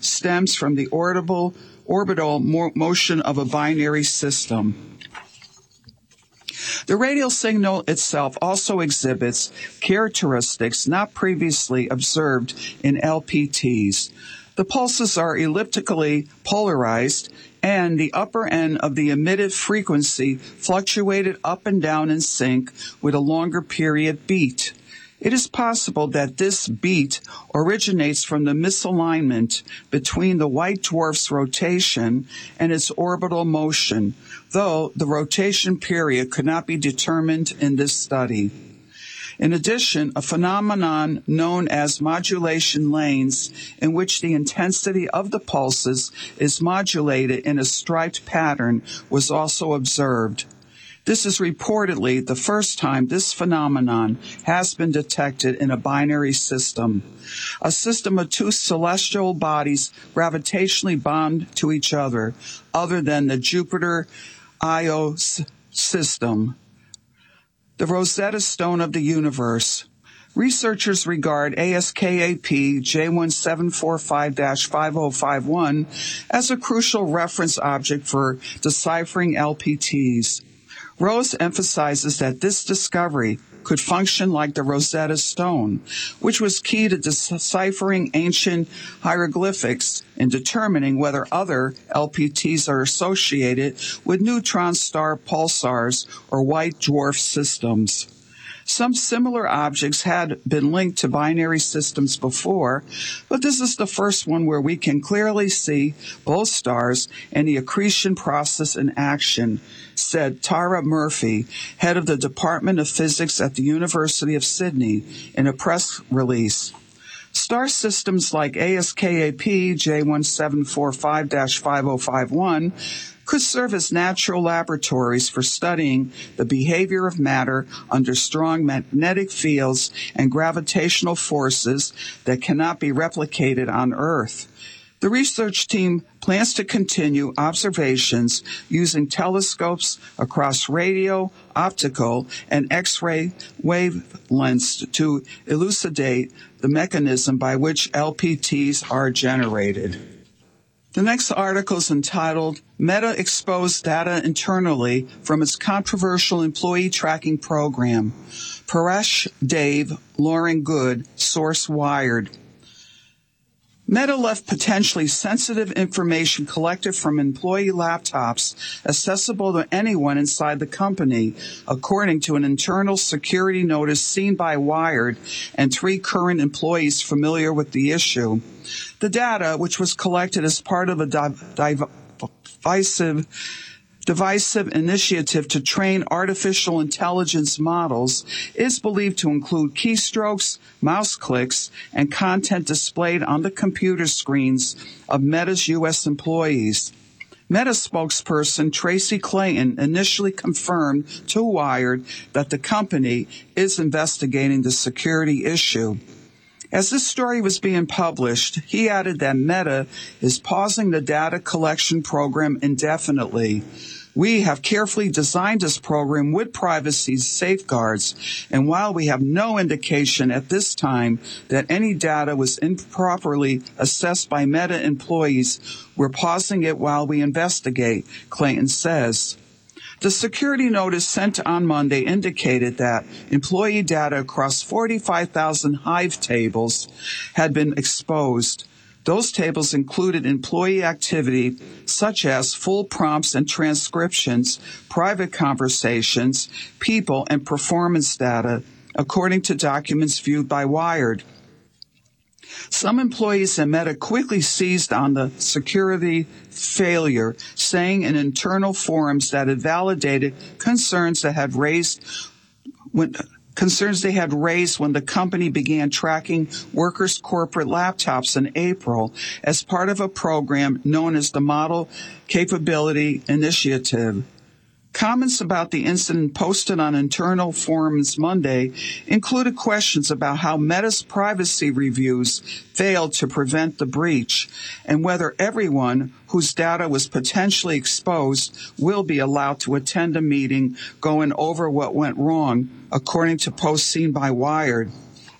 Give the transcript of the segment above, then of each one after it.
stems from the orbital motion of a binary system. The radial signal itself also exhibits characteristics not previously observed in LPTs. The pulses are elliptically polarized, and the upper end of the emitted frequency fluctuated up and down in sync with a longer period beat. It is possible that this beat originates from the misalignment between the white dwarf's rotation and its orbital motion, though the rotation period could not be determined in this study. In addition, a phenomenon known as modulation lanes, in which the intensity of the pulses is modulated in a striped pattern, was also observed. This is reportedly the first time this phenomenon has been detected in a binary system, a system of two celestial bodies gravitationally bound to each other than the Jupiter-Io system, the Rosetta Stone of the universe. Researchers regard ASKAP J1745-5051 as a crucial reference object for deciphering LPTs. Rose emphasizes that this discovery could function like the Rosetta Stone, which was key to deciphering ancient hieroglyphics and determining whether other LPTs are associated with neutron star pulsars or white dwarf systems. Some similar objects had been linked to binary systems before, but this is the first one where we can clearly see both stars and the accretion process in action, said Tara Murphy, head of the Department of Physics at the University of Sydney, in a press release. Star systems like ASKAP J1745-5051 could serve as natural laboratories for studying the behavior of matter under strong magnetic fields and gravitational forces that cannot be replicated on Earth. The research team plans to continue observations using telescopes across radio, optical, and X-ray wavelengths to elucidate the mechanism by which LPTs are generated. The next article is entitled, Meta Exposed Data Internally from its Controversial Employee Tracking Program. Paresh Dave, Lauren Good, source Wired. Meta left potentially sensitive information collected from employee laptops accessible to anyone inside the company, according to an internal security notice seen by Wired and 3 current employees familiar with the issue. The data, which was collected as part of a divisive initiative to train artificial intelligence models, is believed to include keystrokes, mouse clicks, and content displayed on the computer screens of Meta's U.S. employees. Meta spokesperson Tracy Clayton initially confirmed to Wired that the company is investigating the security issue. As this story was being published, he added that Meta is pausing the data collection program indefinitely. We have carefully designed this program with privacy safeguards, and while we have no indication at this time that any data was improperly assessed by Meta employees, we're pausing it while we investigate, Clayton says. The security notice sent on Monday indicated that employee data across 45,000 Hive tables had been exposed. Those tables included employee activity such as full prompts and transcriptions, private conversations, people, and performance data, according to documents viewed by Wired. Some employees at Meta quickly seized on the security failure, saying in internal forums that it validated concerns they had raised when the company began tracking workers' corporate laptops in April as part of a program known as the Model Capability Initiative. Comments about the incident posted on internal forums Monday included questions about how Meta's privacy reviews failed to prevent the breach and whether everyone whose data was potentially exposed will be allowed to attend a meeting going over what went wrong, according to posts seen by Wired.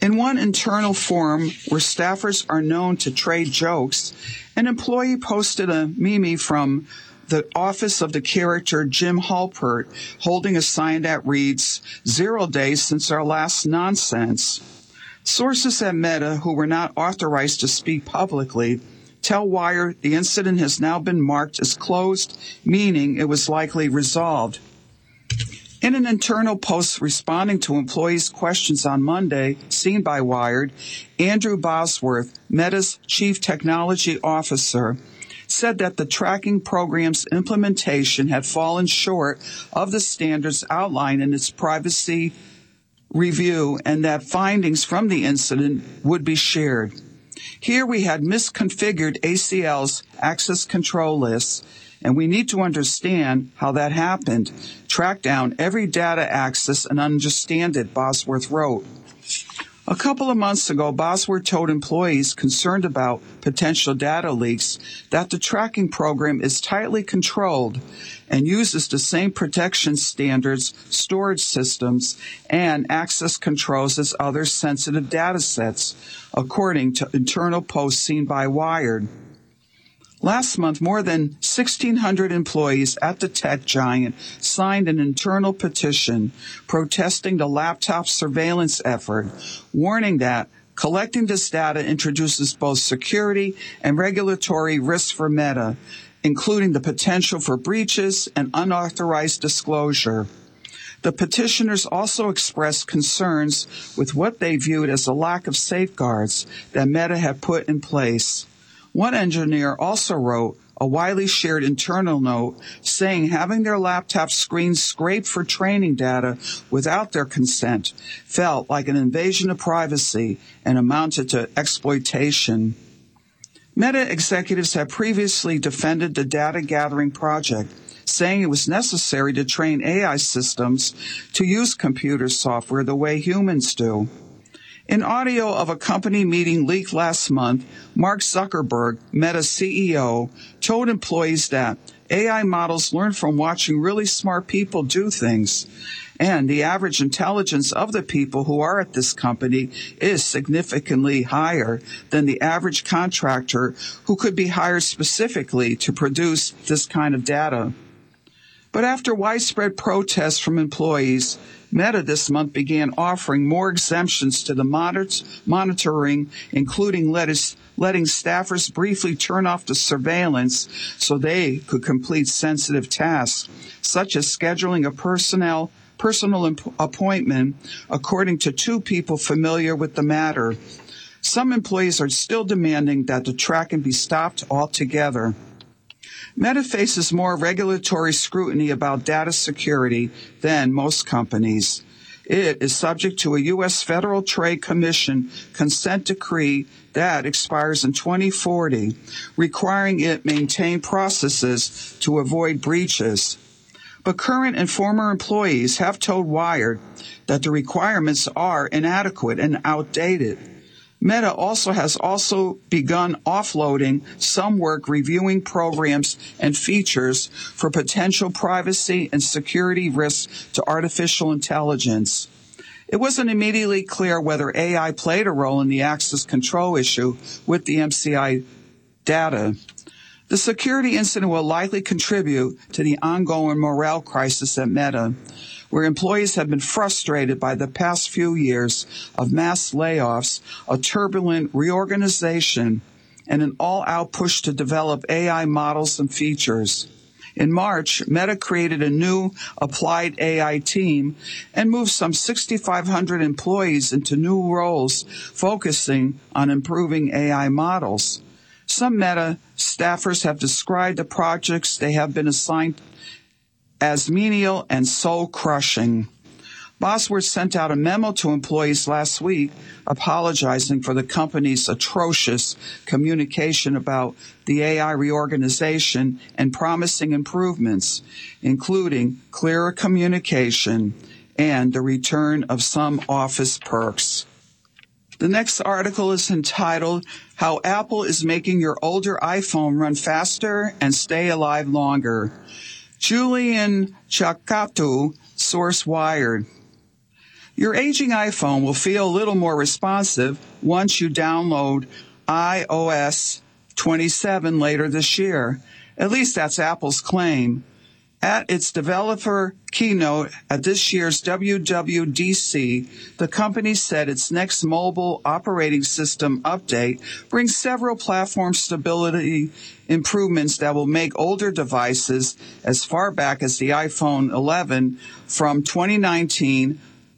In one internal forum where staffers are known to trade jokes, an employee posted a meme from the office of the character Jim Halpert holding a sign that reads, "0 days since our last nonsense." Sources at Meta, who were not authorized to speak publicly, tell Wired the incident has now been marked as closed, meaning it was likely resolved. In an internal post responding to employees' questions on Monday, seen by Wired, Andrew Bosworth, Meta's chief technology officer, said that the tracking program's implementation had fallen short of the standards outlined in its privacy review and that findings from the incident would be shared. Here we had misconfigured ACL's access control lists, and we need to understand how that happened, track down every data access and understand it, Bosworth wrote. A couple of months ago, Bosworth told employees concerned about potential data leaks that the tracking program is tightly controlled and uses the same protection standards, storage systems, and access controls as other sensitive data sets, according to internal posts seen by Wired. Last month, more than 1,600 employees at the tech giant signed an internal petition protesting the laptop surveillance effort, warning that collecting this data introduces both security and regulatory risks for Meta, including the potential for breaches and unauthorized disclosure. The petitioners also expressed concerns with what they viewed as a lack of safeguards that Meta had put in place. One engineer also wrote a widely shared internal note saying having their laptop screens scraped for training data without their consent felt like an invasion of privacy and amounted to exploitation. Meta executives had previously defended the data gathering project, saying it was necessary to train AI systems to use computer software the way humans do. In audio of a company meeting leaked last month, Mark Zuckerberg, Meta's CEO, told employees that AI models learn from watching really smart people do things, and the average intelligence of the people who are at this company is significantly higher than the average contractor who could be hired specifically to produce this kind of data. But after widespread protests from employees, Meta this month began offering more exemptions to the monitoring, including letting staffers briefly turn off the surveillance so they could complete sensitive tasks, such as scheduling a personal appointment, according to two people familiar with the matter. Some employees are still demanding that the tracking be stopped altogether. Meta faces more regulatory scrutiny about data security than most companies. It is subject to a U.S. Federal Trade Commission consent decree that expires in 2040, requiring it maintain processes to avoid breaches. But current and former employees have told Wired that the requirements are inadequate and outdated. Meta has begun offloading some work reviewing programs and features for potential privacy and security risks to artificial intelligence. It wasn't immediately clear whether AI played a role in the access control issue with the MCI data. The security incident will likely contribute to the ongoing morale crisis at Meta, where employees have been frustrated by the past few years of mass layoffs, a turbulent reorganization, and an all-out push to develop AI models and features. In March, Meta created a new applied AI team and moved some 6,500 employees into new roles focusing on improving AI models. Some Meta staffers have described the projects they have been assigned as menial and soul-crushing. Bosworth sent out a memo to employees last week apologizing for the company's atrocious communication about the AI reorganization and promising improvements, including clearer communication and the return of some office perks. The next article is entitled, How Apple is Making Your Older iPhone Run Faster and Stay Alive Longer. Julian Chakatu, source Wired. Your aging iPhone will feel a little more responsive once you download iOS 27 later this year. At least that's Apple's claim. At its developer keynote at this year's WWDC, the company said its next mobile operating system update brings several platform stability improvements that will make older devices as far back as the iPhone 11 from 2019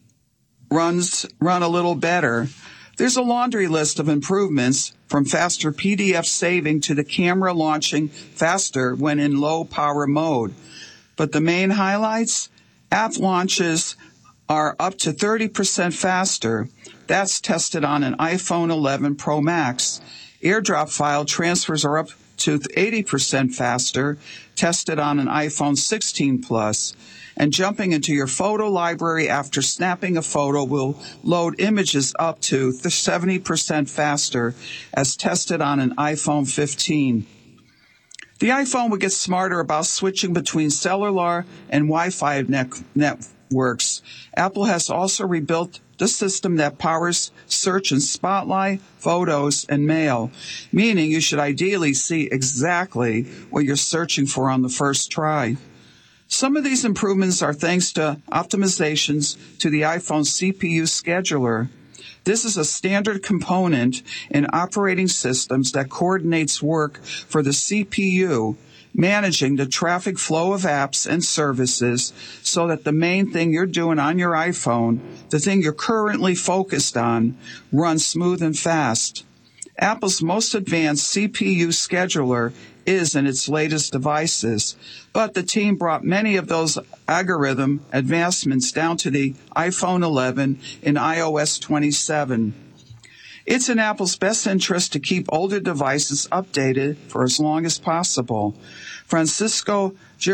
run a little better. There's a laundry list of improvements, from faster PDF saving to the camera launching faster when in low power mode. But the main highlights? App launches are up to 30% faster. That's tested on an iPhone 11 Pro Max. AirDrop file transfers are up to 80% faster, tested on an iPhone 16 Plus. And jumping into your photo library after snapping a photo will load images up to 70% faster, as tested on an iPhone 15. The iPhone will get smarter about switching between cellular and Wi-Fi networks. Apple has also rebuilt the system that powers search in Spotlight, Photos, and Mail, meaning you should ideally see exactly what you're searching for on the first try. Some of these improvements are thanks to optimizations to the iPhone CPU scheduler. This is a standard component in operating systems that coordinates work for the CPU, managing the traffic flow of apps and services so that the main thing you're doing on your iPhone, the thing you're currently focused on, runs smooth and fast. Apple's most advanced CPU scheduler is in its latest devices, but the team brought many of those algorithm advancements down to the iPhone 11 in iOS 27. It's in Apple's best interest to keep older devices updated for as long as possible. Francisco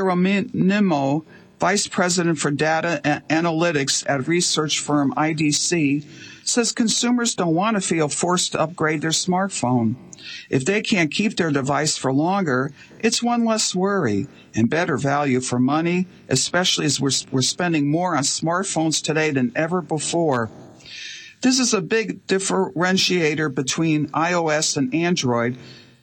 Geronimo, Vice President for Data and Analytics at research firm IDC, says consumers don't want to feel forced to upgrade their smartphone. If they can't keep their device for longer, it's one less worry and better value for money, especially as we're spending more on smartphones today than ever before. This is a big differentiator between iOS and Android,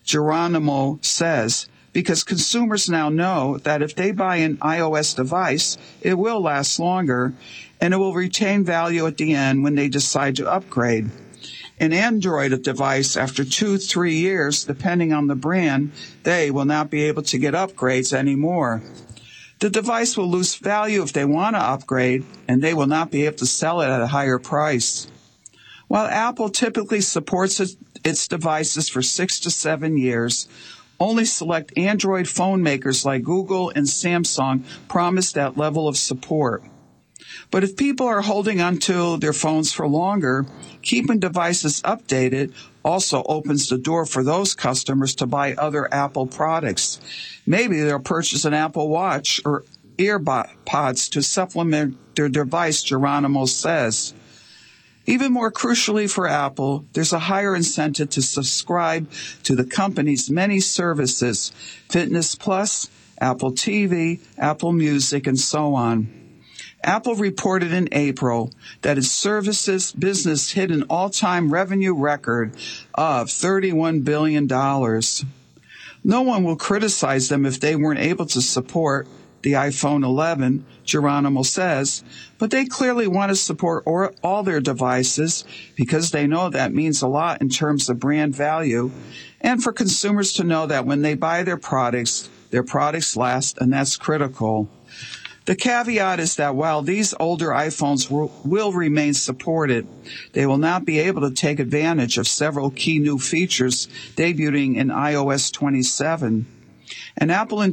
Geronimo says, because consumers now know that if they buy an iOS device, it will last longer and it will retain value at the end when they decide to upgrade. An Android device, after 2-3 years, depending on the brand, they will not be able to get upgrades anymore. The device will lose value if they want to upgrade, and they will not be able to sell it at a higher price. While Apple typically supports its devices for 6 to 7 years, only select Android phone makers like Google and Samsung promise that level of support. But if people are holding onto their phones for longer, keeping devices updated also opens the door for those customers to buy other Apple products. Maybe they'll purchase an Apple Watch or EarPods to supplement their device, Geronimo says. Even more crucially for Apple, there's a higher incentive to subscribe to the company's many services, Fitness Plus, Apple TV, Apple Music, and so on. Apple reported in April that its services business hit an all-time revenue record of $31 billion. No one will criticize them if they weren't able to support the iPhone 11, Geronimo says, but they clearly want to support all their devices because they know that means a lot in terms of brand value, and for consumers to know that when they buy their products last, and that's critical. The caveat is that while these older iPhones will remain supported, they will not be able to take advantage of several key new features debuting in iOS 27. And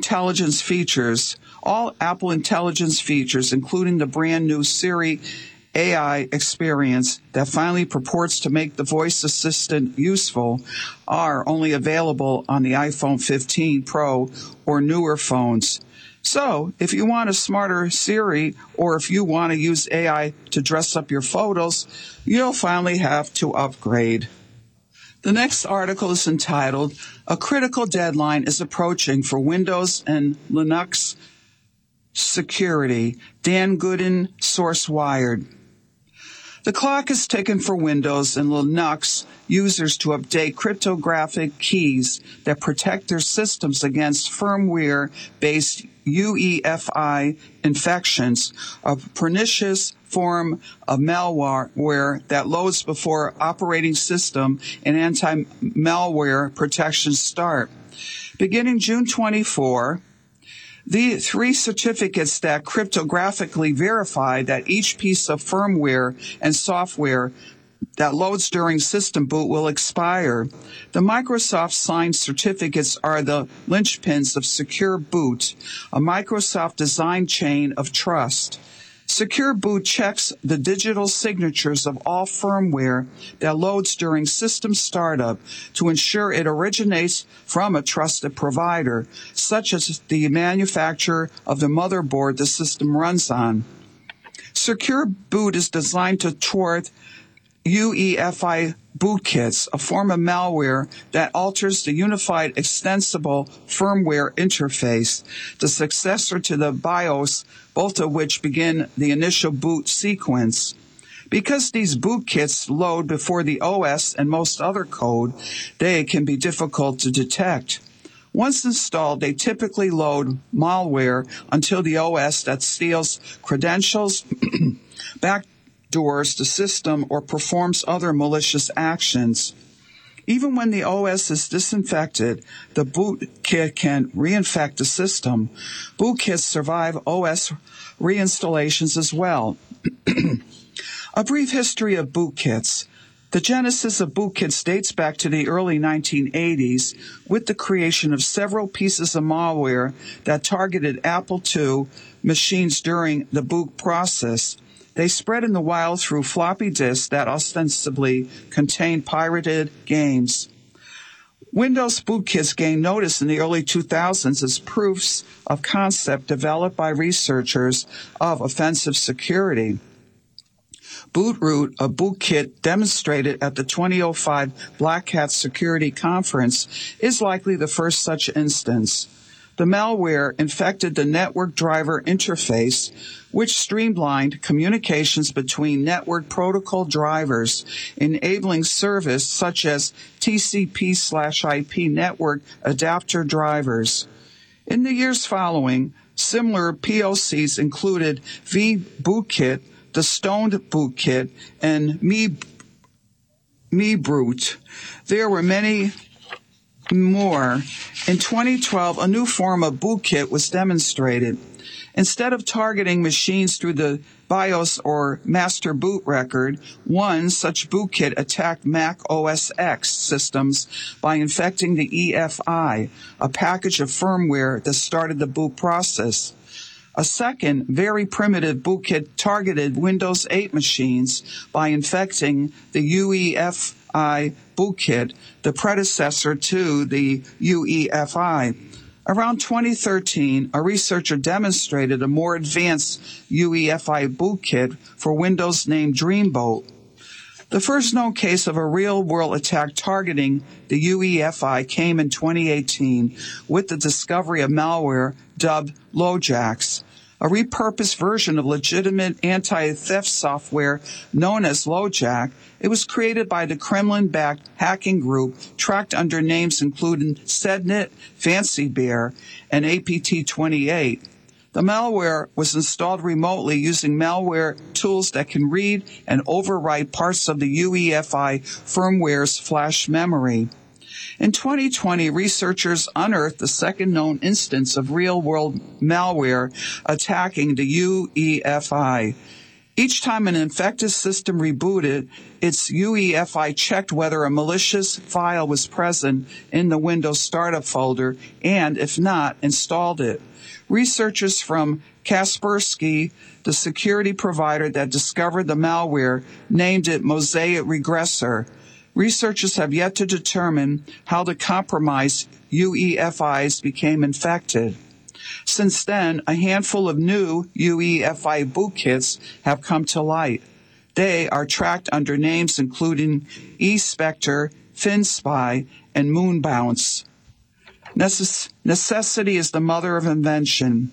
all Apple Intelligence features, including the brand new Siri AI experience that finally purports to make the voice assistant useful, are only available on the iPhone 15 Pro or newer phones. So, if you want a smarter Siri, or if you want to use AI to dress up your photos, you'll finally have to upgrade. The next article is entitled, A Critical Deadline is Approaching for Windows and Linux Security, Dan Gooden, Source Wired. The clock is ticking for Windows and Linux users to update cryptographic keys that protect their systems against firmware-based UEFI infections, a pernicious form of malware that loads before operating system and anti-malware protections start. Beginning June 24, the 3 certificates that cryptographically verify that each piece of firmware and software that loads during system boot will expire. The Microsoft signed certificates are the linchpins of Secure Boot, a Microsoft design chain of trust. Secure Boot checks the digital signatures of all firmware that loads during system startup to ensure it originates from a trusted provider, such as the manufacturer of the motherboard the system runs on. Secure Boot is designed to thwart UEFI bootkits, a form of malware that alters the unified extensible firmware interface, the successor to the BIOS, both of which begin the initial boot sequence. Because these bootkits load before the OS and most other code, they can be difficult to detect. Once installed, they typically load malware until the OS that steals credentials, backdoors the system, or performs other malicious actions. Even when the OS is disinfected, the bootkit can reinfect the system. Bootkits survive OS reinstallations as well. A brief history of bootkits. The genesis of bootkits dates back to the early 1980s with the creation of several pieces of malware that targeted Apple II machines during the boot process. They spread in the wild through floppy disks that ostensibly contained pirated games. Windows bootkits gained notice in the early 2000s as proofs of concept developed by researchers of offensive security. Bootroot, a bootkit demonstrated at the 2005 Black Hat Security Conference, is likely the first such instance. The malware infected the network driver interface, which streamlined communications between network protocol drivers, enabling service such as TCP/IP network adapter drivers. In the years following, similar POCs included vBootkit, the Stoned Bootkit, and MeBrute. There were many more. In 2012, a new form of bootkit was demonstrated. Instead of targeting machines through the BIOS or master boot record, one such bootkit attacked Mac OS X systems by infecting the EFI, a package of firmware that started the boot process. A second, very primitive bootkit targeted Windows 8 machines by infecting the UEFI bootkit, the predecessor to the UEFI. Around 2013, a researcher demonstrated a more advanced UEFI bootkit for Windows named Dreamboat. The first known case of a real-world attack targeting the UEFI came in 2018 with the discovery of malware dubbed LoJax, a repurposed version of legitimate anti-theft software known as LoJack. It was created by the Kremlin-backed hacking group tracked under names including Sednet, Fancy Bear, and APT28. The malware was installed remotely using malware tools that can read and overwrite parts of the UEFI firmware's flash memory. In 2020, researchers unearthed the second known instance of real-world malware attacking the UEFI. Each time an infected system rebooted, its UEFI checked whether a malicious file was present in the Windows startup folder and, if not, installed it. Researchers from Kaspersky, the security provider that discovered the malware, named it Mosaic Regressor. Researchers have yet to determine how the compromised UEFIs became infected. Since then, a handful of new UEFI bootkits have come to light. They are tracked under names including eSpectre, FinSpy, and Moonbounce. Necessity is the mother of invention.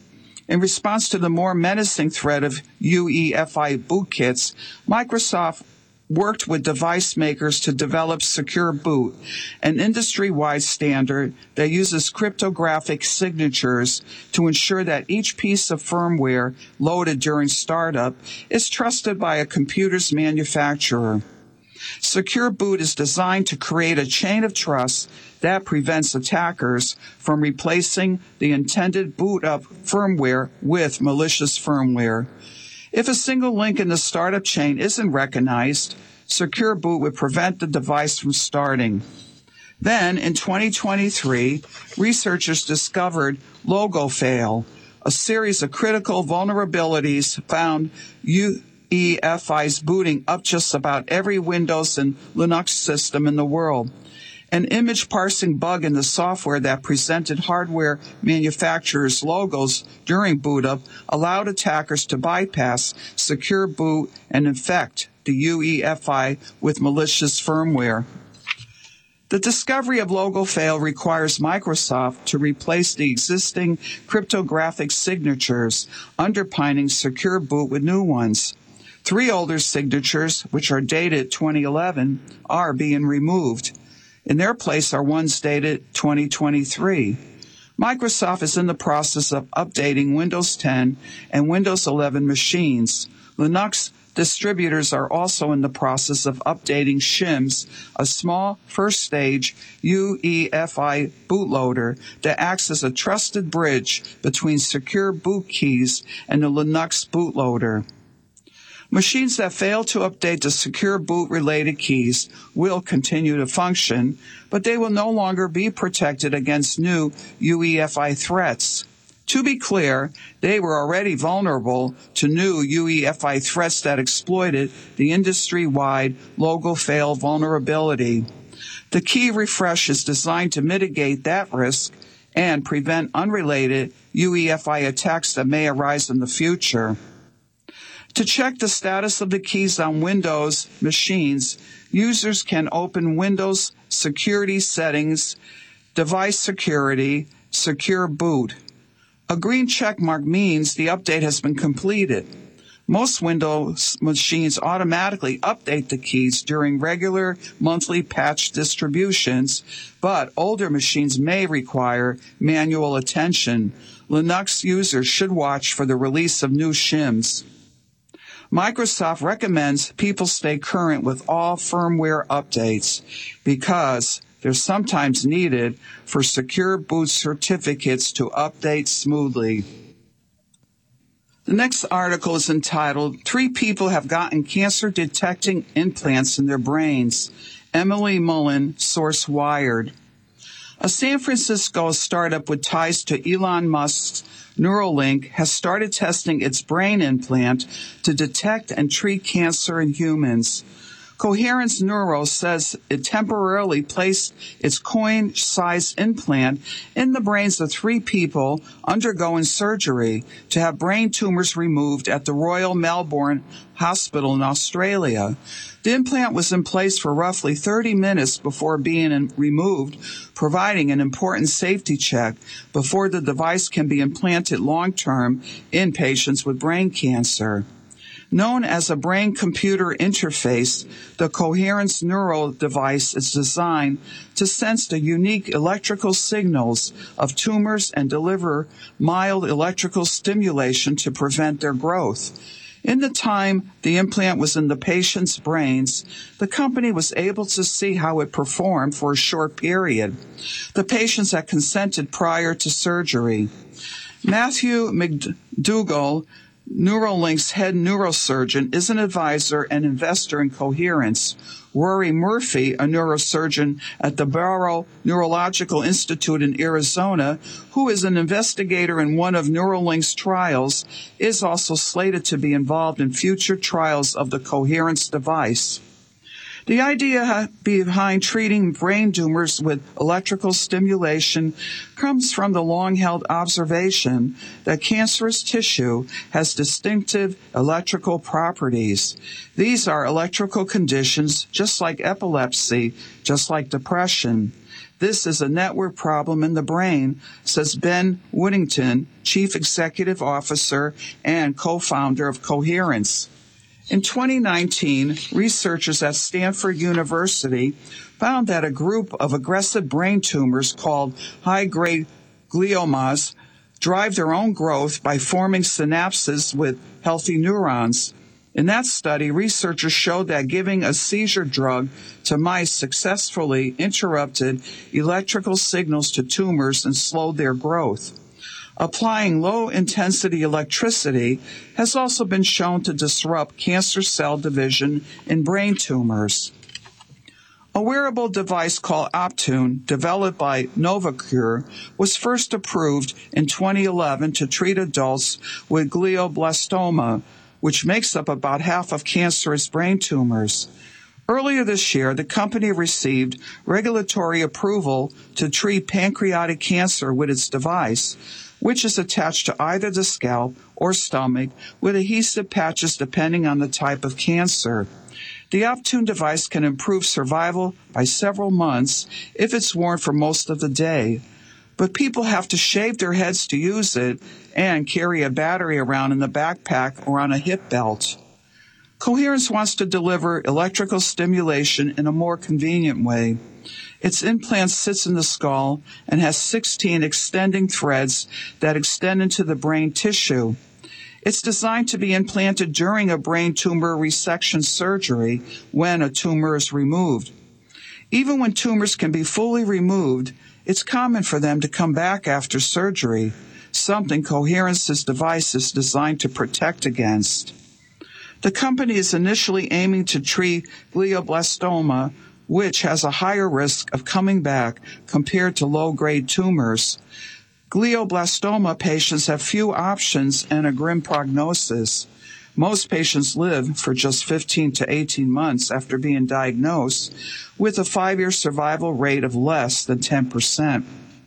In response to the more menacing threat of UEFI bootkits, Microsoft worked with device makers to develop Secure Boot, an industry-wide standard that uses cryptographic signatures to ensure that each piece of firmware loaded during startup is trusted by a computer's manufacturer. Secure Boot is designed to create a chain of trust that prevents attackers from replacing the intended boot-up firmware with malicious firmware. If a single link in the startup chain isn't recognized, Secure Boot would prevent the device from starting. Then, in 2023, researchers discovered LogoFail, a series of critical vulnerabilities found UEFI's booting up just about every Windows and Linux system in the world. An image parsing bug in the software that presented hardware manufacturers' logos during boot up allowed attackers to bypass Secure Boot and infect the UEFI with malicious firmware. The discovery of LogoFail requires Microsoft to replace the existing cryptographic signatures underpinning Secure Boot with new ones. 3 older signatures, which are dated 2011, are being removed. In their place are ones dated 2023. Microsoft is in the process of updating Windows 10 and Windows 11 machines. Linux distributors are also in the process of updating Shims, a small first-stage UEFI bootloader that acts as a trusted bridge between Secure Boot keys and the Linux bootloader. Machines that fail to update the Secure Boot-related keys will continue to function, but they will no longer be protected against new UEFI threats. To be clear, they were already vulnerable to new UEFI threats that exploited the industry-wide LogoFail vulnerability. The key refresh is designed to mitigate that risk and prevent unrelated UEFI attacks that may arise in the future. To check the status of the keys on Windows machines, users can open Windows Security Settings, Device Security, Secure Boot. A green check mark means the update has been completed. Most Windows machines automatically update the keys during regular monthly patch distributions, but older machines may require manual attention. Linux users should watch for the release of new shims. Microsoft recommends people stay current with all firmware updates because they're sometimes needed for Secure Boot certificates to update smoothly. The next article is entitled, 3 People Have Gotten Cancer-Detecting Implants in Their Brains. Emily Mullen, source Wired. A San Francisco startup with ties to Elon Musk's Neuralink has started testing its brain implant to detect and treat cancer in humans. Coherence Neuro says it temporarily placed its coin-sized implant in the brains of 3 people undergoing surgery to have brain tumors removed at the Royal Melbourne Hospital in Australia. The implant was in place for roughly 30 minutes before being removed, providing an important safety check before the device can be implanted long-term in patients with brain cancer. Known as a brain-computer interface, the Coherence Neuro device is designed to sense the unique electrical signals of tumors and deliver mild electrical stimulation to prevent their growth. In the time the implant was in the patient's brains, the company was able to see how it performed for a short period. The patients had consented prior to surgery. Matthew McDougall, Neuralink's head neurosurgeon, is an advisor and investor in Coherence. Rory Murphy, a neurosurgeon at the Barrow Neurological Institute in Arizona, who is an investigator in one of Neuralink's trials, is also slated to be involved in future trials of the Coherence device. The idea behind treating brain tumors with electrical stimulation comes from the long-held observation that cancerous tissue has distinctive electrical properties. These are electrical conditions just like epilepsy, just like depression. This is a network problem in the brain, says Ben Whittington, Chief Executive Officer and co-founder of Coherence. In 2019, researchers at Stanford University found that a group of aggressive brain tumors called high-grade gliomas drive their own growth by forming synapses with healthy neurons. In that study, researchers showed that giving a seizure drug to mice successfully interrupted electrical signals to tumors and slowed their growth. Applying low-intensity electricity has also been shown to disrupt cancer cell division in brain tumors. A wearable device called Optune, developed by Novocure, was first approved in 2011 to treat adults with glioblastoma, which makes up about half of cancerous brain tumors. Earlier this year, the company received regulatory approval to treat pancreatic cancer with its device, which is attached to either the scalp or stomach with adhesive patches depending on the type of cancer. The Optune device can improve survival by several months if it's worn for most of the day. But people have to shave their heads to use it and carry a battery around in the backpack or on a hip belt. Coherence wants to deliver electrical stimulation in a more convenient way. Its implant sits in the skull and has 16 extending threads that extend into the brain tissue. It's designed to be implanted during a brain tumor resection surgery when a tumor is removed. Even when tumors can be fully removed, it's common for them to come back after surgery, something Coherence's device is designed to protect against. The company is initially aiming to treat glioblastoma, which has a higher risk of coming back compared to low-grade tumors. Glioblastoma patients have few options and a grim prognosis. Most patients live for just 15 to 18 months after being diagnosed, with a 5-year survival rate of less than 10%.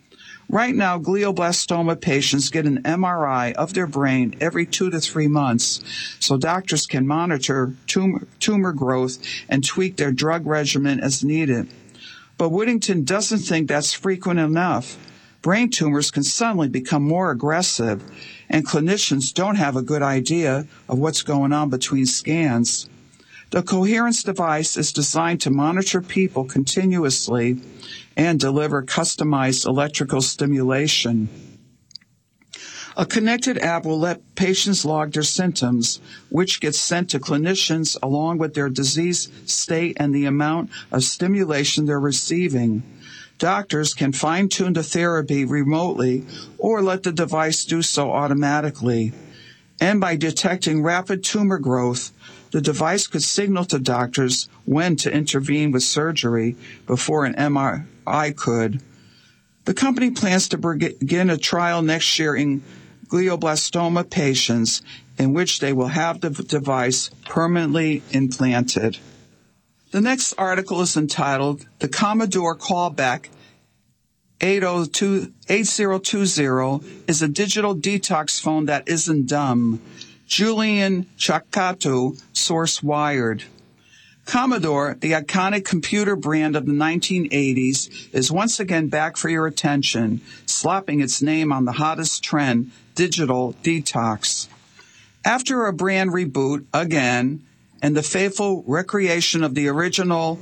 Right now, glioblastoma patients get an MRI of their brain every 2 to 3 months, so doctors can monitor tumor growth and tweak their drug regimen as needed. But Whittington doesn't think that's frequent enough. Brain tumors can suddenly become more aggressive, and clinicians don't have a good idea of what's going on between scans. The Coherence device is designed to monitor people continuously and deliver customized electrical stimulation. A connected app will let patients log their symptoms, which gets sent to clinicians along with their disease state and the amount of stimulation they're receiving. Doctors can fine-tune the therapy remotely or let the device do so automatically. And by detecting rapid tumor growth, the device could signal to doctors when to intervene with surgery before an MRI could. The company plans to begin a trial next year in glioblastoma patients in which they will have the device permanently implanted. The next article is entitled, The Commodore Callback 8020 is a digital detox phone that isn't dumb. Julian Chakatu, source Wired. Commodore, the iconic computer brand of the 1980s, is once again back for your attention, slapping its name on the hottest trend, digital detox. After a brand reboot, again, and the faithful recreation of the original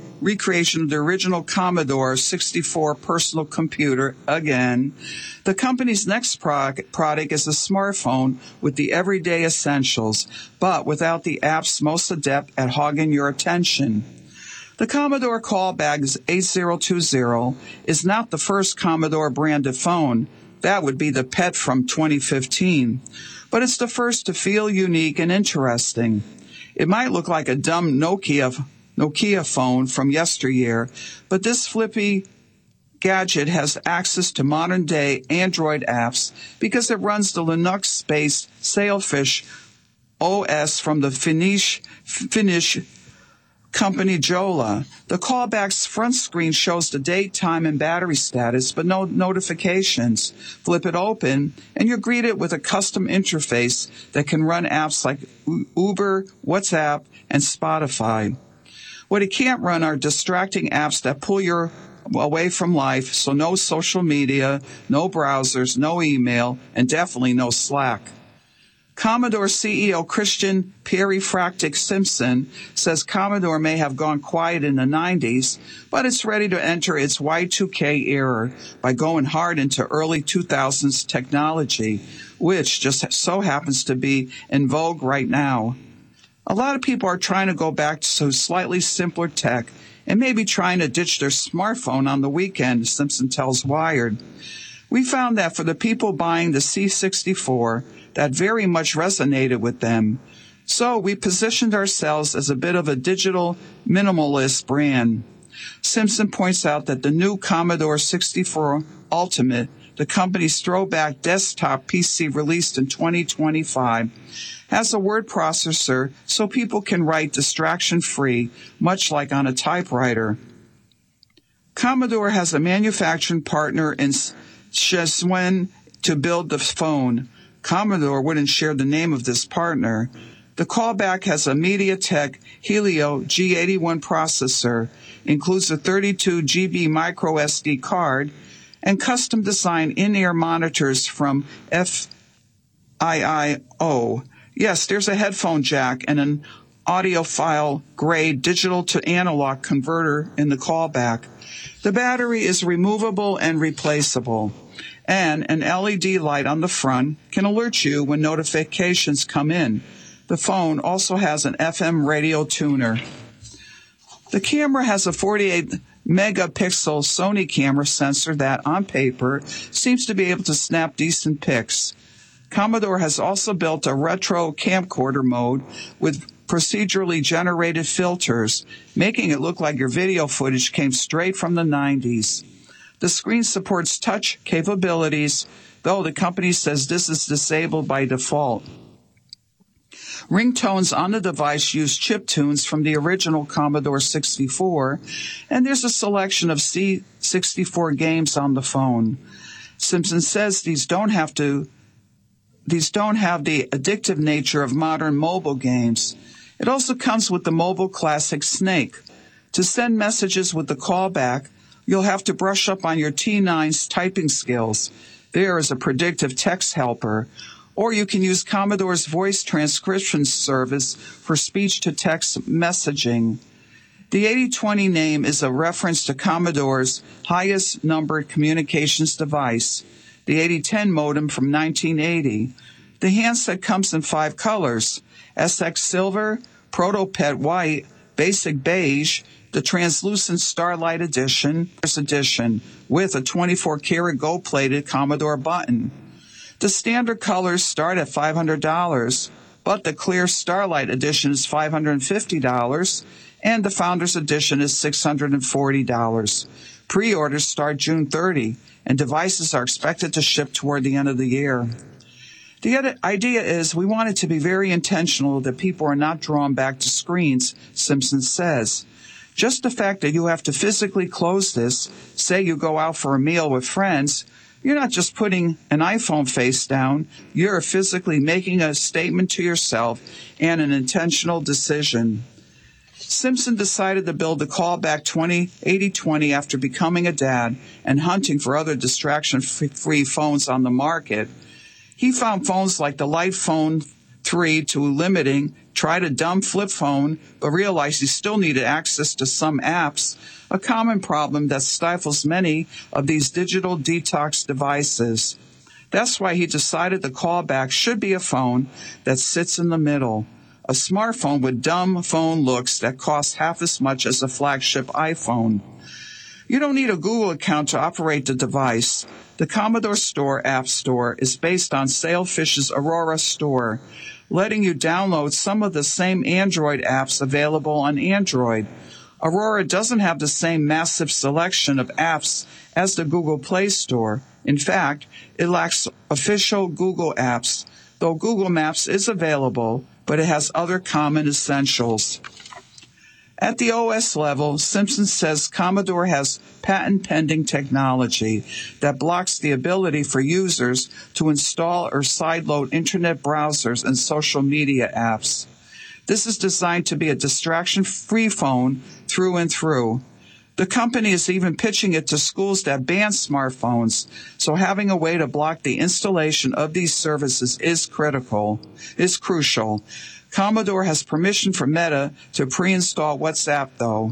Commodore 64 personal computer, again, the company's next product is a smartphone with the everyday essentials, but without the apps most adept at hogging your attention. The Commodore Callback 8020 is not the first Commodore branded phone. That would be the PET from 2015. But it's the first to feel unique and interesting. It might look like a dumb Nokia phone from yesteryear, but this flippy gadget has access to modern-day Android apps because it runs the Linux-based Sailfish OS from the Finnish company Jolla. The Callback's front screen shows the date, time, and battery status, but no notifications. Flip it open, and you're greeted with a custom interface that can run apps like Uber, WhatsApp, and Spotify. What it can't run are distracting apps that pull your away from life, so no social media, no browsers, no email, and definitely no Slack. Commodore CEO Christian Perifractic Simpson says Commodore may have gone quiet in the 90s, but it's ready to enter its Y2K era by going hard into early 2000s technology, which just so happens to be in vogue right now. A lot of people are trying to go back to slightly simpler tech and maybe trying to ditch their smartphone on the weekend, Simpson tells Wired. We found that for the people buying the C64, that very much resonated with them. So we positioned ourselves as a bit of a digital minimalist brand. Simpson points out that the new Commodore 64 Ultimate, the company's throwback desktop PC released in 2025, has a word processor so people can write distraction-free, much like on a typewriter. Commodore has a manufacturing partner in Shenzhen to build the phone. Commodore wouldn't share the name of this partner. The callback has a MediaTek Helio G81 processor, includes a 32 GB micro SD card, and custom-designed in-ear monitors from FIIO. Yes, there's a headphone jack and an audiophile-grade digital-to-analog converter in the callback. The battery is removable and replaceable, and an LED light on the front can alert you when notifications come in. The phone also has an FM radio tuner. The camera has a 48 megapixel Sony camera sensor that, on paper, seems to be able to snap decent pics. Commodore has also built a retro camcorder mode with procedurally generated filters, making it look like your video footage came straight from the 90s. The screen supports touch capabilities, though the company says this is disabled by default. Ringtones on the device use chip tunes from the original Commodore 64, and there's a selection of C64 games on the phone. Simpson says these don't have the addictive nature of modern mobile games. It also comes with the mobile classic Snake. To send messages with the callback, you'll have to brush up on your T9's typing skills. There is a predictive text helper. Or you can use Commodore's voice transcription service for speech-to-text messaging. The 8020 name is a reference to Commodore's highest numbered communications device, the 8010 modem from 1980. The handset comes in 5 colors: SX Silver, Proto-Pet White, Basic Beige, the Translucent Starlight Edition with a 24-karat gold-plated Commodore button. The standard colors start at $500, but the clear Starlight Edition is $550, and the Founders Edition is $640. Pre-orders start June 30, and devices are expected to ship toward the end of the year. The idea is we want it to be very intentional that people are not drawn back to screens, Simpson says. Just the fact that you have to physically close this, say you go out for a meal with friends, you're not just putting an iPhone face down, you're physically making a statement to yourself and an intentional decision. Simpson decided to build the callback 8020 after becoming a dad and hunting for other distraction-free phones on the market. He found phones like the Light Phone 3 too limiting, tried a dumb flip phone, but realized he still needed access to some apps, a common problem that stifles many of these digital detox devices. That's why he decided the callback should be a phone that sits in the middle, a smartphone with dumb phone looks that costs half as much as a flagship iPhone. You don't need a Google account to operate the device. The Commodore Store App Store is based on Sailfish's Aurora Store, letting you download some of the same Android apps available on Android. Aurora doesn't have the same massive selection of apps as the Google Play Store. In fact, it lacks official Google apps, though Google Maps is available, but it has other common essentials. At the OS level, Simpson says Commodore has patent-pending technology that blocks the ability for users to install or sideload internet browsers and social media apps. This is designed to be a distraction-free phone through and through. The company is even pitching it to schools that ban smartphones, so having a way to block the installation of these services is crucial. Commodore has permission from Meta to pre-install WhatsApp, though.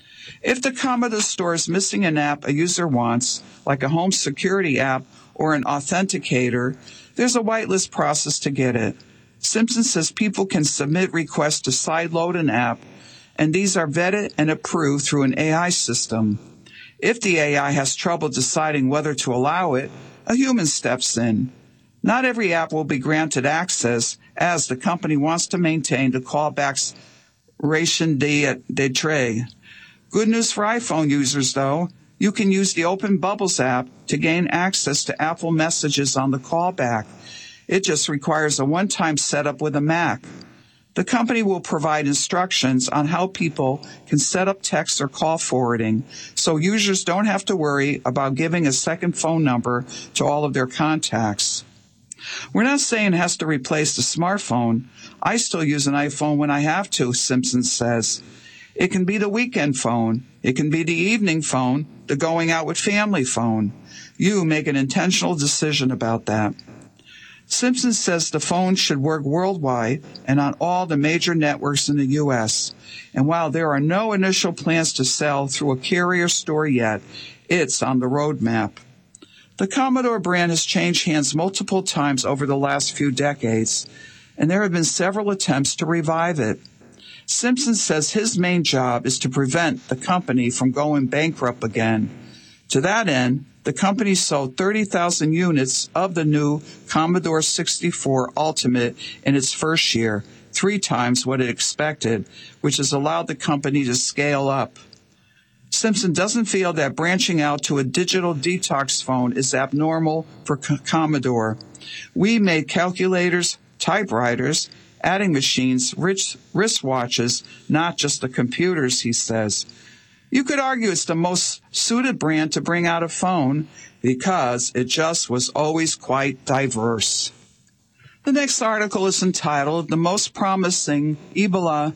If the Commodore store is missing an app a user wants, like a home security app or an authenticator, there's a whitelist process to get it. Simpson says people can submit requests to sideload an app, and these are vetted and approved through an AI system. If the AI has trouble deciding whether to allow it, a human steps in. Not every app will be granted access, as the company wants to maintain the callback's ration d'etre. Good news for iPhone users, though. You can use the Open Bubbles app to gain access to Apple messages on the callback. It just requires a one-time setup with a Mac. The company will provide instructions on how people can set up text or call forwarding, so users don't have to worry about giving a second phone number to all of their contacts. We're not saying it has to replace the smartphone. I still use an iPhone when I have to, Simpson says. It can be the weekend phone. It can be the evening phone, the going out with family phone. You make an intentional decision about that. Simpson says the phone should work worldwide and on all the major networks in the U.S. And while there are no initial plans to sell through a carrier store yet, it's on the roadmap. The Commodore brand has changed hands multiple times over the last few decades, and there have been several attempts to revive it. Simpson says his main job is to prevent the company from going bankrupt again. To that end, the company sold 30,000 units of the new Commodore 64 Ultimate in its first year, 3 times what it expected, which has allowed the company to scale up. Simpson doesn't feel that branching out to a digital detox phone is abnormal for Commodore. We made calculators, typewriters, adding machines, wristwatches, not just the computers, he says. You could argue it's the most suited brand to bring out a phone because it just was always quite diverse. The next article is entitled, "The Most Promising Ebola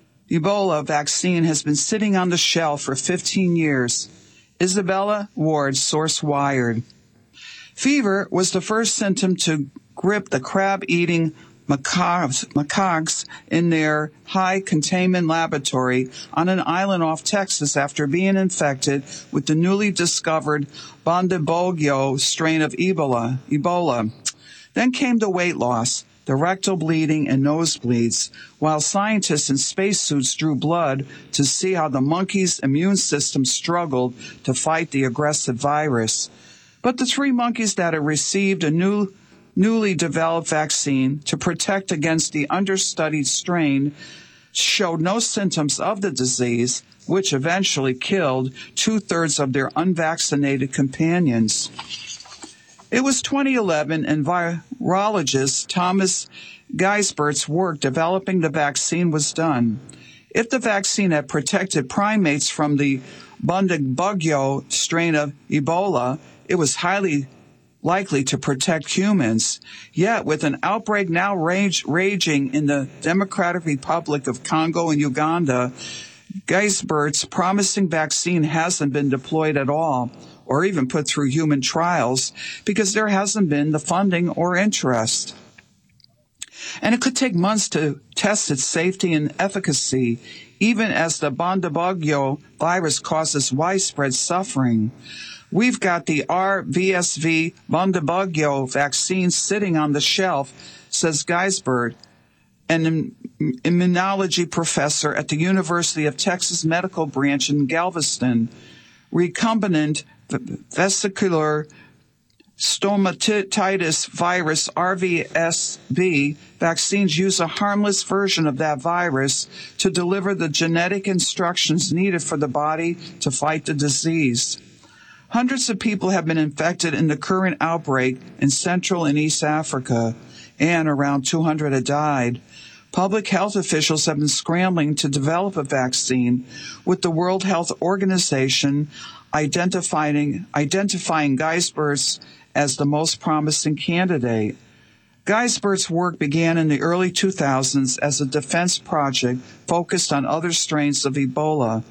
Vaccine Has Been Sitting on the Shelf for 15 Years. Isabella Ward, source Wired. Fever was the first symptom to grip the crab-eating macaques in their high containment laboratory on an island off Texas after being infected with the newly discovered Bundibugyo strain of Ebola. Then came the weight loss, the rectal bleeding and nosebleeds, while scientists in spacesuits drew blood to see how the monkey's immune system struggled to fight the aggressive virus. But the 3 monkeys that had received a newly developed vaccine to protect against the understudied strain showed no symptoms of the disease, which eventually killed 2/3 of their unvaccinated companions. It was 2011, and virologist Thomas Geisbert's work developing the vaccine was done. If the vaccine had protected primates from the Bundibugyo strain of Ebola, it was highly likely to protect humans. Yet, with an outbreak now raging in the Democratic Republic of Congo and Uganda, Geisbert's promising vaccine hasn't been deployed at all, or even put through human trials, because there hasn't been the funding or interest. And it could take months to test its safety and efficacy, even as the Bundibugyo virus causes widespread suffering. We've got the RVSV Bundibugyo vaccine sitting on the shelf, says Geisbert, an immunology professor at the University of Texas Medical Branch in Galveston. Recombinant vesicular stomatitis virus, RVSV, vaccines use a harmless version of that virus to deliver the genetic instructions needed for the body to fight the disease. Hundreds of people have been infected in the current outbreak in Central and East Africa, and around 200 have died. Public health officials have been scrambling to develop a vaccine, with the World Health Organization identifying Geisbert's as the most promising candidate. Geisbert's work began in the early 2000s as a defense project focused on other strains of Ebola.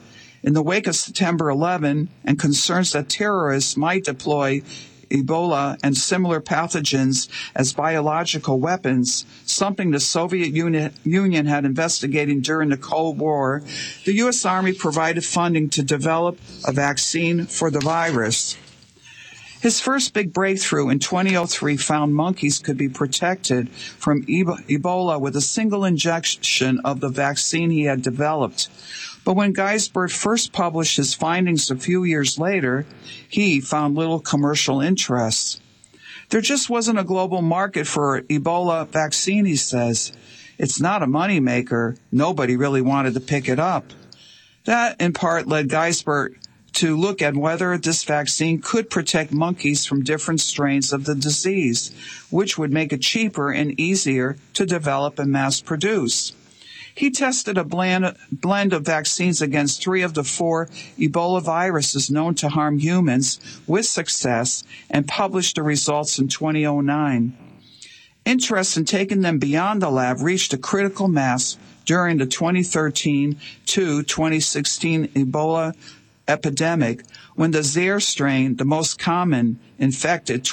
In the wake of September 11 and concerns that terrorists might deploy Ebola and similar pathogens as biological weapons, something the Soviet Union had investigated during the Cold War, the U.S. Army provided funding to develop a vaccine for the virus. His first big breakthrough in 2003 found monkeys could be protected from Ebola with a single injection of the vaccine he had developed. But when Geisbert first published his findings a few years later, he found little commercial interest. There just wasn't a global market for Ebola vaccine, he says. It's not a moneymaker. Nobody really wanted to pick it up. That, in part, led Geisbert to look at whether this vaccine could protect monkeys from different strains of the disease, which would make it cheaper and easier to develop and mass produce. He tested a blend of vaccines against 3 of the 4 Ebola viruses known to harm humans with success and published the results in 2009. Interest in taking them beyond the lab reached a critical mass during the 2013 to 2016 Ebola epidemic, when the Zaire strain, the most common, infected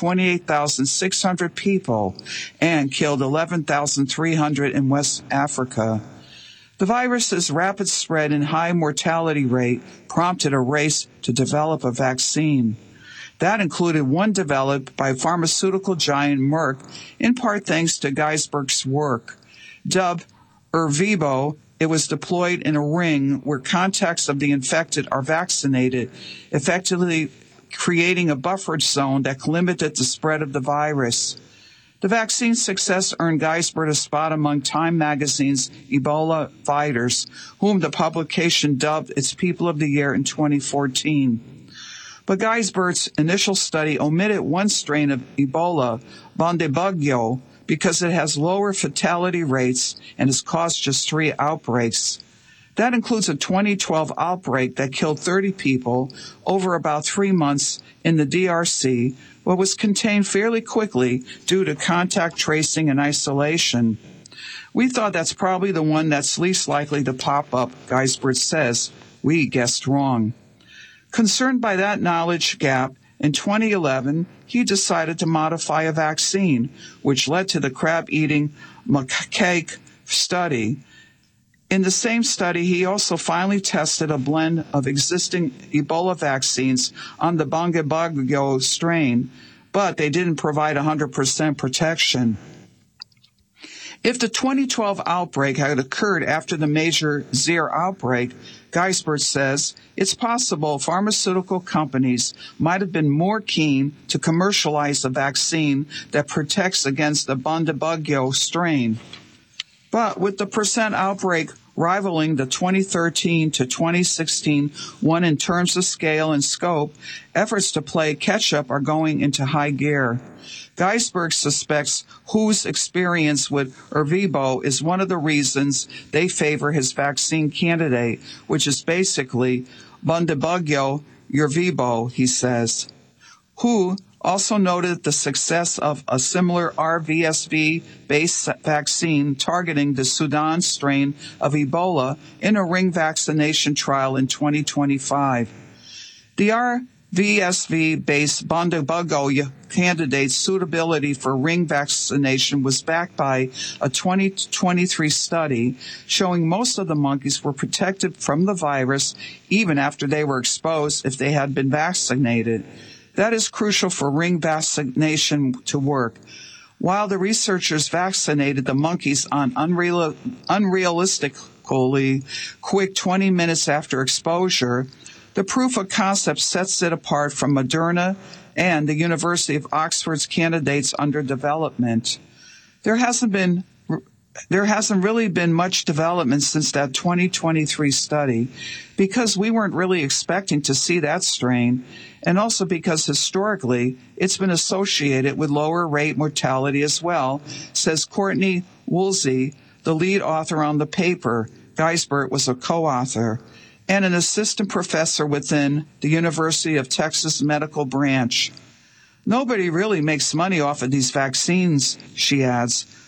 28,600 people and killed 11,300 in West Africa. The virus's rapid spread and high mortality rate prompted a race to develop a vaccine. That included one developed by pharmaceutical giant Merck, in part thanks to Geisbert's work. Dubbed Ervebo, it was deployed in a ring where contacts of the infected are vaccinated, effectively creating a buffered zone that limited the spread of the virus. The vaccine's success earned Geisbert a spot among Time magazine's Ebola fighters, whom the publication dubbed its People of the Year in 2014. But Geisbert's initial study omitted one strain of Ebola, Bundibugyo, because it has lower fatality rates and has caused just 3 outbreaks. That includes a 2012 outbreak that killed 30 people over about 3 months in the DRC, but was contained fairly quickly due to contact tracing and isolation. We thought that's probably the one that's least likely to pop up, Geisbert says. We guessed wrong. Concerned by that knowledge gap, in 2011, he decided to modify a vaccine, which led to the crab-eating macaque study. In the same study, he also finally tested a blend of existing Ebola vaccines on the Bundibugyo strain, but they didn't provide 100% protection. If the 2012 outbreak had occurred after the major Zaire outbreak, Geisbert says it's possible pharmaceutical companies might have been more keen to commercialize a vaccine that protects against the Bundibugyo strain. But with the percent outbreak rivaling the 2013 to 2016 one in terms of scale and scope, efforts to play catch-up are going into high gear. Geisbert suspects WHO's experience with Ervebo is one of the reasons they favor his vaccine candidate, which is basically Bundibugyo Ervebo, he says. WHO also noted the success of a similar RVSV-based vaccine targeting the Sudan strain of Ebola in a ring vaccination trial in 2025. The RVSV-based Bundibugyo candidate's suitability for ring vaccination was backed by a 2023 study showing most of the monkeys were protected from the virus even after they were exposed if they had been vaccinated. That is crucial for ring vaccination to work. While the researchers vaccinated the monkeys on unrealistically quick 20 minutes after exposure, the proof of concept sets it apart from Moderna and the University of Oxford's candidates under development. There hasn't really been much development since that 2023 study because we weren't really expecting to see that strain, and also because historically it's been associated with lower rate mortality as well, says Courtney Woolsey, the lead author on the paper. Geisbert was a co-author and an assistant professor within the University of Texas Medical Branch. Nobody really makes money off of these vaccines, she adds.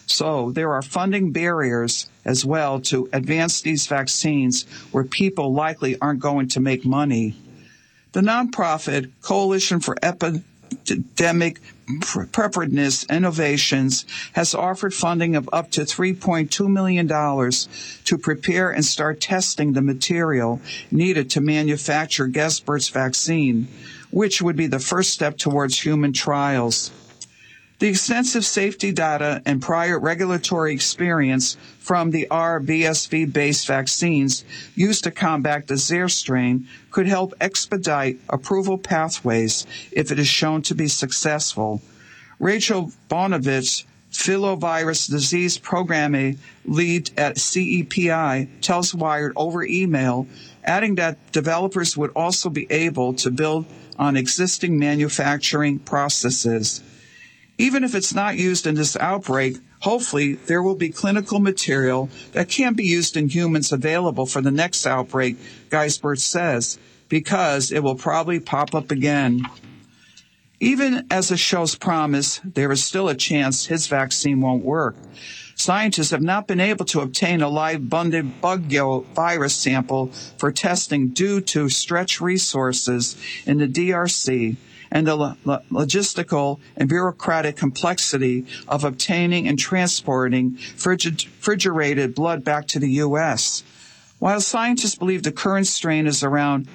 So there are funding barriers as well to advance these vaccines where people likely aren't going to make money. The nonprofit Coalition for Epidemic Preparedness Innovations has offered funding of up to $3.2 million to prepare and start testing the material needed to manufacture Gespert's vaccine, which would be the first step towards human trials. The extensive safety data and prior regulatory experience from the RBSV-based vaccines used to combat the Zaire strain could help expedite approval pathways if it is shown to be successful. Rachel Bonovich, Filovirus Disease Program Lead at CEPI, tells Wired over email, adding that developers would also be able to build on existing manufacturing processes. Even if it's not used in this outbreak, hopefully there will be clinical material that can be used in humans available for the next outbreak, Geisbert says, because it will probably pop up again. Even as it shows promise, there is still a chance his vaccine won't work. Scientists have not been able to obtain a live bug virus sample for testing due to stretched resources in the DRC and the logistical and bureaucratic complexity of obtaining and transporting refrigerated blood back to the U.S. While scientists believe the current strain is around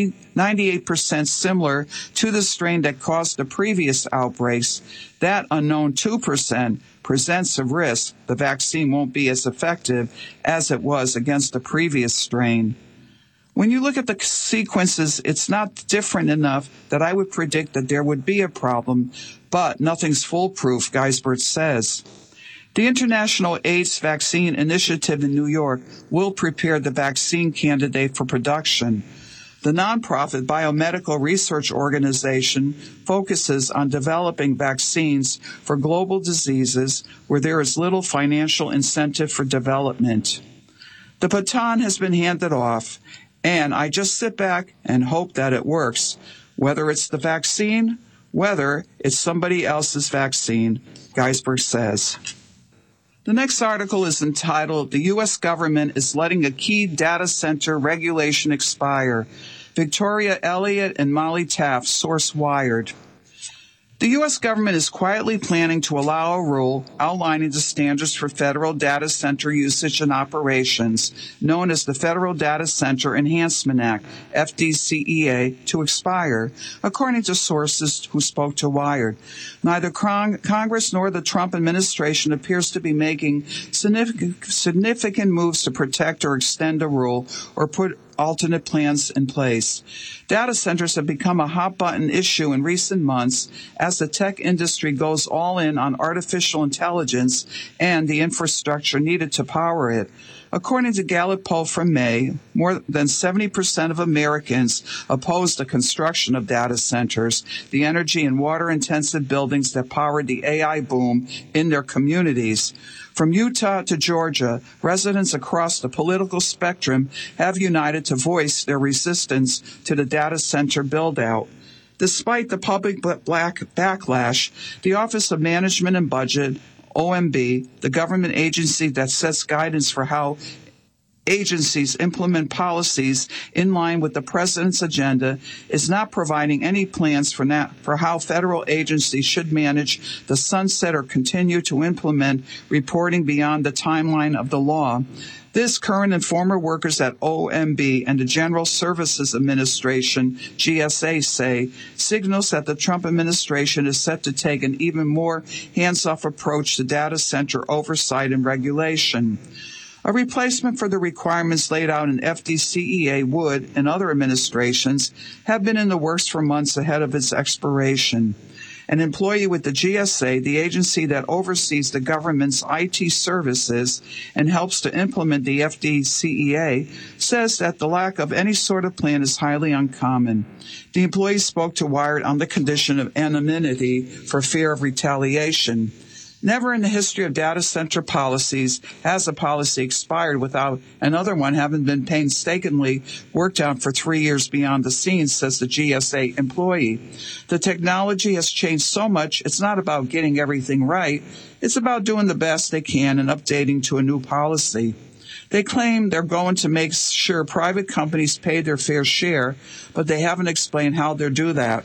98% similar to the strain that caused the previous outbreaks, that unknown 2% presents a risk the vaccine won't be as effective as it was against the previous strain. When you look at the sequences, it's not different enough that I would predict that there would be a problem, but nothing's foolproof, Geisbert says. The International AIDS Vaccine Initiative in New York will prepare the vaccine candidate for production. The nonprofit Biomedical Research Organization focuses on developing vaccines for global diseases where there is little financial incentive for development. The baton has been handed off, and I just sit back and hope that it works, whether it's the vaccine, whether it's somebody else's vaccine, Geisbert says. The next article is entitled, "The U.S. Government is Letting a Key Data Center Regulation Expire." Victoria Elliott and Molly Taft, source Wired. The U.S. government is quietly planning to allow a rule outlining the standards for federal data center usage and operations, known as the Federal Data Center Enhancement Act, FDCEA, to expire, according to sources who spoke to Wired. Neither Congress nor the Trump administration appears to be making significant moves to protect or extend the rule or put alternate plans in place. Data centers have become a hot-button issue in recent months as the tech industry goes all in on artificial intelligence and the infrastructure needed to power it. According to Gallup poll from May, more than 70% of Americans oppose the construction of data centers, the energy and water-intensive buildings that powered the AI boom in their communities. From Utah to Georgia, residents across the political spectrum have united to voice their resistance to the data center build-out. Despite the public backlash, the Office of Management and Budget, OMB, the government agency that sets guidance for how agencies implement policies in line with the president's agenda, is not providing any plans for how federal agencies should manage the sunset or continue to implement reporting beyond the timeline of the law. This, current and former workers at OMB and the General Services Administration, GSA, say, signals that the Trump administration is set to take an even more hands-off approach to data center oversight and regulation. A replacement for the requirements laid out in FDCEA would, in other administrations, have been in the works for months ahead of its expiration. An employee with the GSA, the agency that oversees the government's IT services and helps to implement the FDCEA, says that the lack of any sort of plan is highly uncommon. The employee spoke to Wired on the condition of anonymity for fear of retaliation. Never in the history of data center policies has a policy expired without another one having been painstakingly worked out for 3 years beyond the scenes, says the GSA employee. The technology has changed so much, it's not about getting everything right. It's about doing the best they can and updating to a new policy. They claim they're going to make sure private companies pay their fair share, but they haven't explained how they'll do that.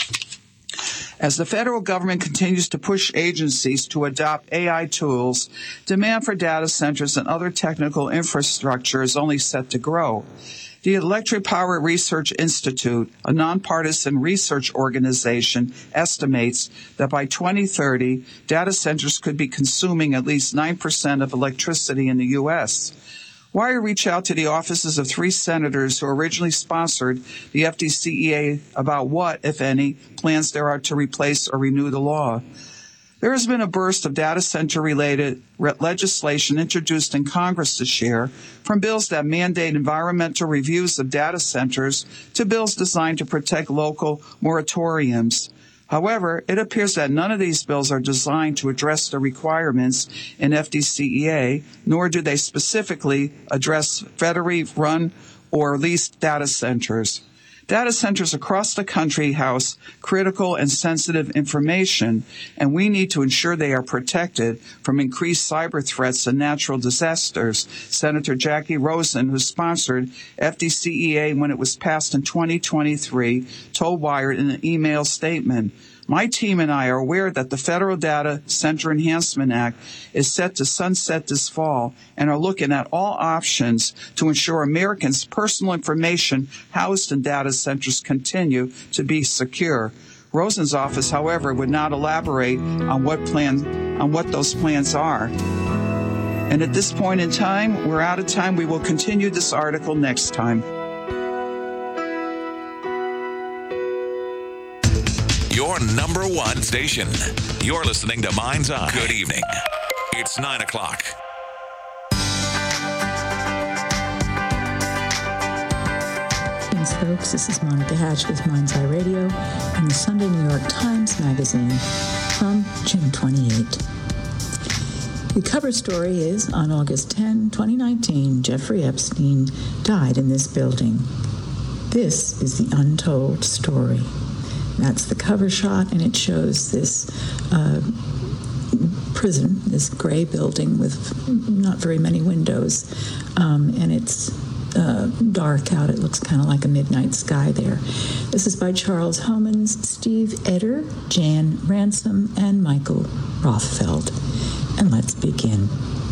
As the federal government continues to push agencies to adopt AI tools, demand for data centers and other technical infrastructure is only set to grow. The Electric Power Research Institute, a nonpartisan research organization, estimates that by 2030, data centers could be consuming at least 9% of electricity in the U.S. Wire reached out to the offices of 3 senators who originally sponsored the FDCEA about what, if any, plans there are to replace or renew the law. There has been a burst of data center-related legislation introduced in Congress this year, from bills that mandate environmental reviews of data centers to bills designed to protect local moratoriums. However, it appears that none of these bills are designed to address the requirements in FDCEA, nor do they specifically address federally run or leased data centers. Data centers across the country house critical and sensitive information, and we need to ensure they are protected from increased cyber threats and natural disasters. Senator Jackie Rosen, who sponsored FDCEA when it was passed in 2023, told Wired in an email statement, "My team and I are aware that the Federal Data Center Enhancement Act is set to sunset this fall and are looking at all options to ensure Americans' personal information housed in data centers continue to be secure." Rosen's office, however, would not elaborate on what those plans are. And at this point in time, we're out of time. We will continue this article next time. Your number one station. You're listening to Mind's Eye. Good evening. It's 9 o'clock. Greetings, folks. This is Monica Hatch with Mind's Eye Radio and the Sunday New York Times Magazine from June 28. The cover story is, on August 10, 2019, Jeffrey Epstein died in this building. This is the untold story. That's the cover shot, and it shows this prison, this gray building with not very many windows, and it's dark out. It looks kind of like a midnight sky there. This is by Charles Homans, Steve Eder, Jan Ransom, and Michael Rothfeld. And let's begin.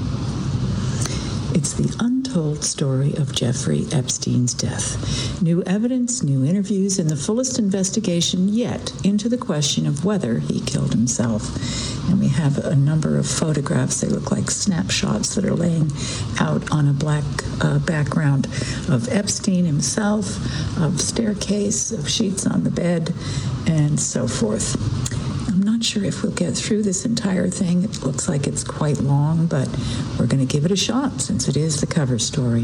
It's the untold story of Jeffrey Epstein's death. New evidence, new interviews, and the fullest investigation yet into the question of whether he killed himself. And we have a number of photographs. They look like snapshots that are laying out on a black background of Epstein himself, of staircase, of sheets on the bed, and so forth. I'm not sure if we'll get through this entire thing. It looks like it's quite long, but we're going to give it a shot since it is the cover story.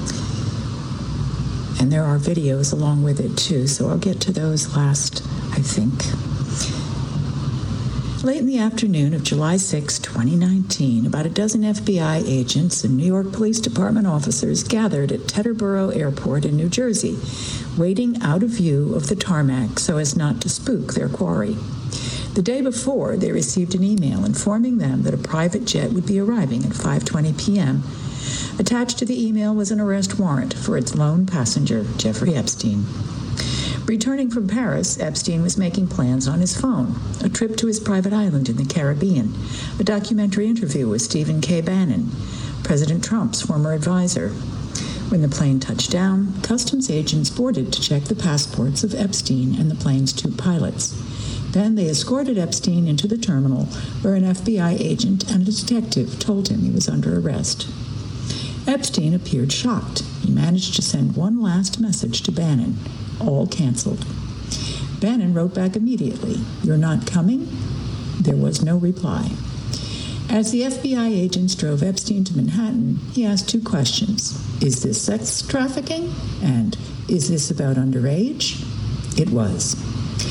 And there are videos along with it, too, so I'll get to those last, I think. Late in the afternoon of July 6, 2019, about a dozen FBI agents and New York Police Department officers gathered at Teterboro Airport in New Jersey, waiting out of view of the tarmac so as not to spook their quarry. The day before, they received an email informing them that a private jet would be arriving at 5:20 p.m. Attached to the email was an arrest warrant for its lone passenger, Jeffrey Epstein. Returning from Paris, Epstein was making plans on his phone, a trip to his private island in the Caribbean, a documentary interview with Stephen K. Bannon, President Trump's former advisor. When the plane touched down, customs agents boarded to check the passports of Epstein and the plane's 2 pilots. Then they escorted Epstein into the terminal, where an FBI agent and a detective told him he was under arrest. Epstein appeared shocked. He managed to send one last message to Bannon, all canceled. Bannon wrote back immediately, "You're not coming?" There was no reply. As the FBI agents drove Epstein to Manhattan, he asked 2 questions. Is this sex trafficking? And is this about underage? It was.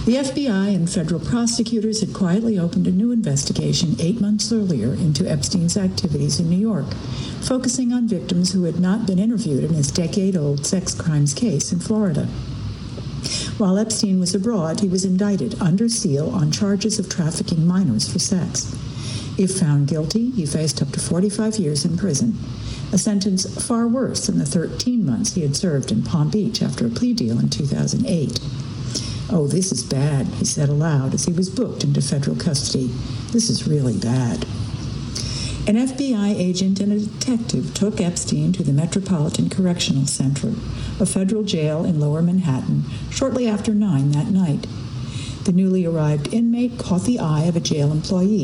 The FBI and federal prosecutors had quietly opened a new investigation 8 months earlier into Epstein's activities in New York, focusing on victims who had not been interviewed in his decade-old sex crimes case in Florida. While Epstein was abroad, he was indicted under seal on charges of trafficking minors for sex. If found guilty, he faced up to 45 years in prison, a sentence far worse than the 13 months he had served in Palm Beach after a plea deal in 2008. "Oh, this is bad," he said aloud as he was booked into federal custody. "This is really bad." An FBI agent and a detective took Epstein to the Metropolitan Correctional Center, a federal jail in Lower Manhattan, shortly after 9 that night. The newly arrived inmate caught the eye of a jail employee